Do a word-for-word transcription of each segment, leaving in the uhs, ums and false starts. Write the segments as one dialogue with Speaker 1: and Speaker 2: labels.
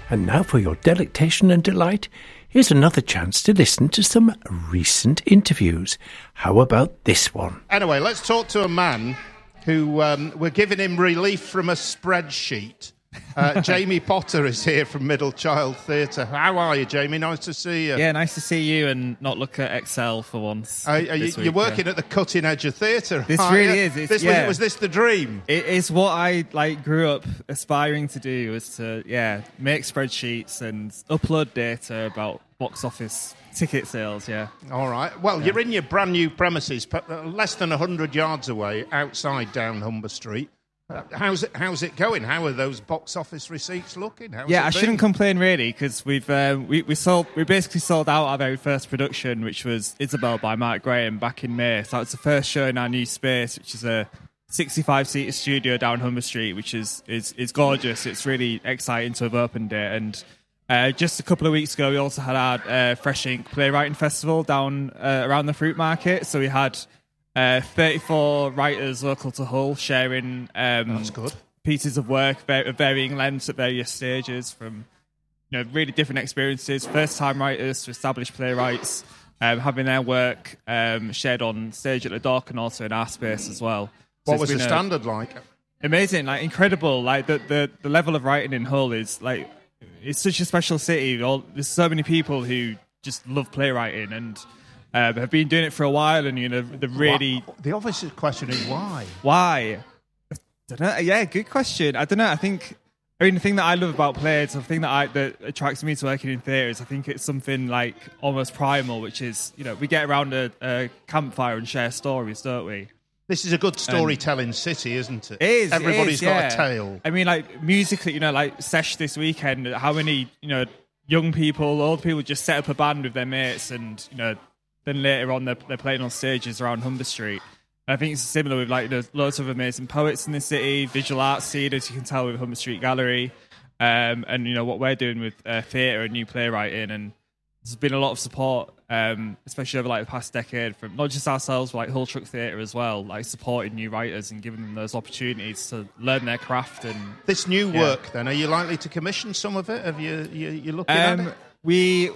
Speaker 1: And now for your delectation and delight, here's another chance to listen to some recent interviews. How about this one?
Speaker 2: Anyway, let's talk to a man who um, we're giving him relief from a spreadsheet. Uh, Jamie Potter is here from Middle Child Theatre. How are you, Jamie? Nice to see you.
Speaker 3: Yeah, nice to see you and not look at Excel for once.
Speaker 2: Uh, you,
Speaker 3: week,
Speaker 2: you're working
Speaker 3: yeah.
Speaker 2: at the cutting edge of theatre.
Speaker 3: This really
Speaker 2: you?
Speaker 3: is. It's,
Speaker 2: this
Speaker 3: yeah.
Speaker 2: was, was this the dream?
Speaker 3: It is what I like grew up aspiring to do, was to yeah make spreadsheets and upload data about box office ticket sales. Yeah.
Speaker 2: All right. Well,
Speaker 3: yeah.
Speaker 2: you're in your brand new premises, less than one hundred yards away, outside down Humber Street. Uh, how's it? How's it going? How are those box office receipts looking? How's
Speaker 3: yeah,
Speaker 2: it
Speaker 3: I
Speaker 2: been?
Speaker 3: shouldn't complain really, because we've uh, we we sold we basically sold out our very first production, which was Isabel by Mark Graham back in May. So it's the first show in our new space, which is a sixty-five seater studio down Humber Street, which is is is gorgeous. It's really exciting to have opened it. And uh, just a couple of weeks ago, we also had our uh, Fresh Ink Playwriting Festival down uh, around the Fruit Market. So we had Uh, thirty-four writers local to Hull sharing um,
Speaker 2: That's good.
Speaker 3: pieces of work of varying lengths at various stages, from you know really different experiences, first-time writers to established playwrights, um, having their work um, shared on stage at the Dock and also in our space as well. So
Speaker 2: What was the standard
Speaker 3: a,
Speaker 2: like?
Speaker 3: Amazing, like incredible. Like the, the, the level of writing in Hull is like it's such a special city. All, there's so many people who just love playwriting and Uh, have been doing it for a while, and you know the really
Speaker 2: What? The obvious question is why?
Speaker 3: Why? I don't know. Yeah, good question. I don't know. I think I mean the thing that I love about plays, the thing that I that attracts me to working in theatre is I think it's something like almost primal, which is you know we get around a, a campfire and share stories, don't we?
Speaker 2: This is a good storytelling um, city, isn't it?
Speaker 3: It is.
Speaker 2: Everybody's
Speaker 3: it is,
Speaker 2: got
Speaker 3: yeah.
Speaker 2: a tale.
Speaker 3: I mean, like musically, you know, like Sesh this weekend. How many you know young people, old people just set up a band with their mates, and you know. Then later on, they're, they're playing on stages around Humber Street. And I think it's similar with like there's loads of amazing poets in the city, visual arts scene, as you can tell with Humber Street Gallery, um, and you know what we're doing with uh, theatre and new playwriting. And there's been a lot of support, um, especially over like the past decade, from not just ourselves, but like Hull Truck Theatre as well, like supporting new writers and giving them those opportunities to learn their craft. And
Speaker 2: this new
Speaker 3: yeah.
Speaker 2: work, then, are you likely to commission some of it? Have you you you looking
Speaker 3: um,
Speaker 2: at it?
Speaker 3: We.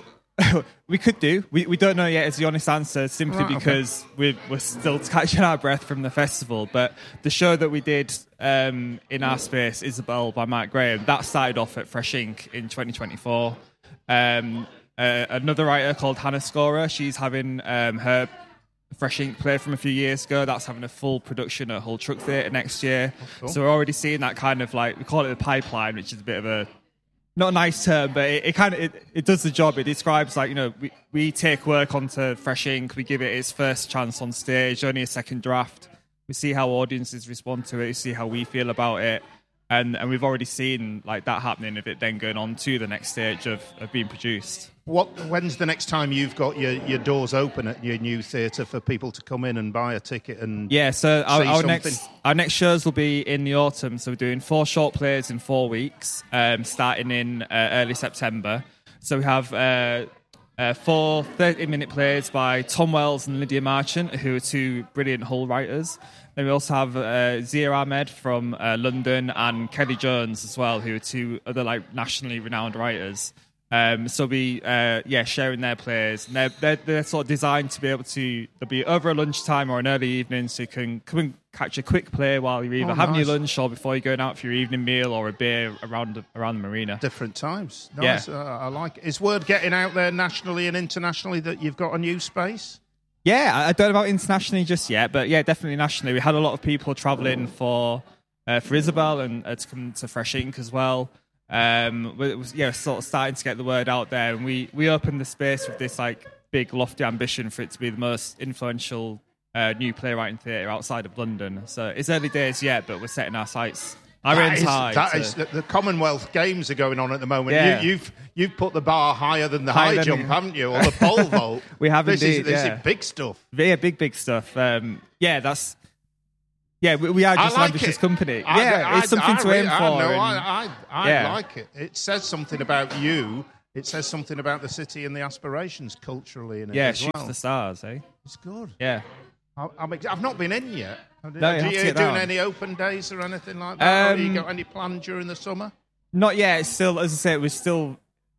Speaker 3: we could do. We we don't know yet is the honest answer, simply
Speaker 2: right,
Speaker 3: because
Speaker 2: okay.
Speaker 3: we're, we're still catching our breath from the festival. But the show that we did um, in our space, Isabel by Mark Graham, that started off at Fresh Ink in twenty twenty-four. Um, uh, another writer called Hannah Scorer, she's having um, her Fresh Ink play from a few years ago. That's having a full production at Hull Truck Theatre next year. Oh, cool. So we're already seeing that kind of like, we call it the pipeline, which is a bit of a not a nice term, but it, it kind of it, it does the job. It describes like you know we, we take work onto Fresh Ink, we give it its first chance on stage, only a second draft. We see how audiences respond to it, we see how we feel about it, and and we've already seen like that happening of it then going on to the next stage of, of being produced.
Speaker 2: What? When's the next time you've got your, your doors open at your new theatre for people to come in and buy a ticket and
Speaker 3: yeah? So our,
Speaker 2: see
Speaker 3: our
Speaker 2: something?
Speaker 3: next our next shows will be in the autumn. So we're doing four short plays in four weeks, um, starting in uh, early September. So we have uh, uh, four thirty-minute plays by Tom Wells and Lydia Marchant, who are two brilliant Hull writers. Then we also have uh, Zia Ahmed from uh, London and Kelly Jones as well, who are two other like nationally renowned writers. Um, so we, uh, yeah, sharing their plays. And they're, they're, they're sort of designed to be able to, they'll be over a lunchtime or an early evening, so you can come and catch a quick play while you're either
Speaker 2: oh,
Speaker 3: having
Speaker 2: nice.
Speaker 3: your lunch or before you're going out for your evening meal or a beer around the, around the marina.
Speaker 2: Different times. Nice.
Speaker 3: Yeah.
Speaker 2: Uh, I like it. Is word getting out there nationally and internationally that you've got a new space?
Speaker 3: Yeah, I don't know about internationally just yet, but yeah, definitely nationally. We had a lot of people travelling for uh, for Isabel and uh, to come to Fresh Ink as well. Um, it was yeah, sort of starting to get the word out there, and we we opened the space with this like big lofty ambition for it to be the most influential uh, new playwriting theatre outside of London. So it's early days yet, but we're setting our sights. Our
Speaker 2: That, is,
Speaker 3: high
Speaker 2: that
Speaker 3: to,
Speaker 2: is, the Commonwealth Games are going on at the moment.
Speaker 3: Yeah.
Speaker 2: You, you've you've put the bar higher than the
Speaker 3: Higher
Speaker 2: high
Speaker 3: than
Speaker 2: jump,
Speaker 3: it.
Speaker 2: haven't you? Or the pole vault.
Speaker 3: We have
Speaker 2: this
Speaker 3: indeed.
Speaker 2: Is, this
Speaker 3: yeah.
Speaker 2: is big stuff.
Speaker 3: Yeah, big big stuff. Um, yeah, that's. Yeah, we, we are just
Speaker 2: like
Speaker 3: an ambitious
Speaker 2: it.
Speaker 3: company.
Speaker 2: I,
Speaker 3: yeah,
Speaker 2: I,
Speaker 3: it's something
Speaker 2: I,
Speaker 3: to
Speaker 2: I,
Speaker 3: aim for.
Speaker 2: I know.
Speaker 3: and-
Speaker 2: I, I, I
Speaker 3: yeah.
Speaker 2: like it. It says something about you. It says something about the city and the aspirations culturally in it
Speaker 3: yeah,
Speaker 2: as
Speaker 3: shoot
Speaker 2: well.
Speaker 3: for the stars, eh?
Speaker 2: It's good.
Speaker 3: Yeah.
Speaker 2: I, I'm, ex- I've not been in yet.
Speaker 3: No, you
Speaker 2: Do
Speaker 3: have
Speaker 2: you
Speaker 3: to get
Speaker 2: doing
Speaker 3: down.
Speaker 2: any open days or anything like that? or have you
Speaker 3: Um,
Speaker 2: got any planned during the summer?
Speaker 3: Not yet. It's still, as I say, we're still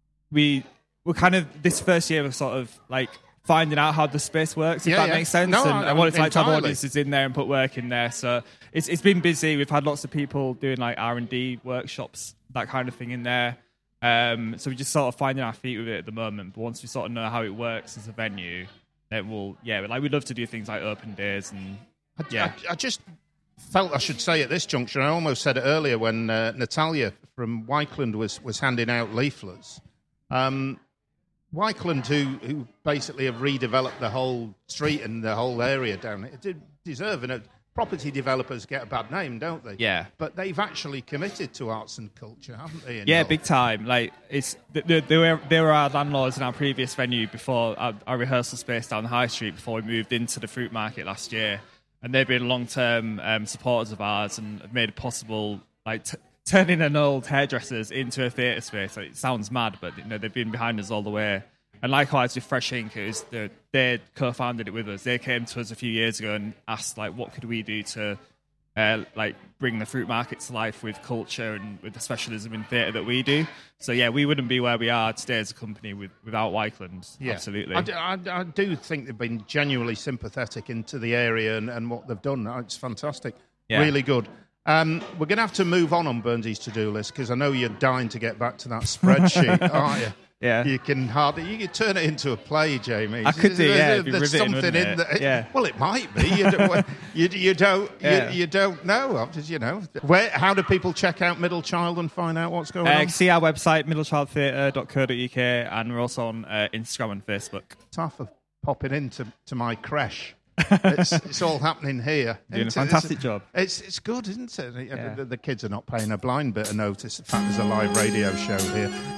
Speaker 3: we we're kind of this first year of sort of like finding out how the space works, if
Speaker 2: Yeah,
Speaker 3: that
Speaker 2: yeah.
Speaker 3: makes sense.
Speaker 2: No,
Speaker 3: and
Speaker 2: I-
Speaker 3: I, wanted to like to have
Speaker 2: entirely.
Speaker 3: audiences in there and put work in there. So it's it's been busy. We've had lots of people doing like R and D workshops, that kind of thing in there. Um, so we're just sort of finding our feet with it at the moment. But once we sort of know how it works as a venue, then we'll yeah, like we'd love to do things like open days and
Speaker 2: I,
Speaker 3: yeah.
Speaker 2: I, I just felt I should say at this juncture, I almost said it earlier when uh, Natalia from Wykeland was, was handing out leaflets. Um, Wykeland, who, who basically have redeveloped the whole street and the whole area down there, did deserve, and uh, property developers get a bad name, don't they?
Speaker 3: Yeah.
Speaker 2: But they've actually committed to arts and culture, haven't they? in
Speaker 3: Yeah,
Speaker 2: Hull?
Speaker 3: big time. Like it's they, they were they were our landlords in our previous venue before our, our rehearsal space down the high street before we moved into the fruit market last year, and they've been long term um, supporters of ours and have made it possible like t- turning an old hairdressers into a theatre space. Like, it sounds mad, but you know they've been behind us all the way. And likewise with Fresh Ink, it was the, they co-founded it with us. They came to us a few years ago and asked like, what could we do to uh, like bring the fruit market to life with culture and with the specialism in theatre that we do. So yeah, we wouldn't be where we are today as a company with, without Wykeland.
Speaker 2: Yeah.
Speaker 3: Absolutely.
Speaker 2: I, d- I d- I do think they've been genuinely sympathetic into the area and, and what they've done. It's fantastic.
Speaker 3: Yeah.
Speaker 2: Really good. Um, we're going to have to move on on Burnsy's to-do list because I know you're dying to get back to that spreadsheet, aren't you?
Speaker 3: Yeah.
Speaker 2: You can hardly... You can turn it into a play, Jamie.
Speaker 3: I could do, yeah, it'd be
Speaker 2: There's
Speaker 3: riveting,
Speaker 2: something
Speaker 3: wouldn't
Speaker 2: in
Speaker 3: it?
Speaker 2: there.
Speaker 3: Yeah.
Speaker 2: Well, it might be. You don't... you, you don't,
Speaker 3: Yeah.
Speaker 2: you, you don't know. I'm just, you know. Where? How do people check out Middle Child and find out what's going
Speaker 3: Uh,
Speaker 2: on?
Speaker 3: see our website, middle child theatre dot co dot uk, and we're also on uh, Instagram and Facebook.
Speaker 2: Tough of popping into to my creche. It's, it's all happening here.
Speaker 3: Doing a
Speaker 2: isn't it?
Speaker 3: fantastic
Speaker 2: It's-
Speaker 3: job.
Speaker 2: It's it's good, isn't it?
Speaker 3: Yeah.
Speaker 2: The, the kids are not paying a blind bit of notice. In fact, there's a live radio show here.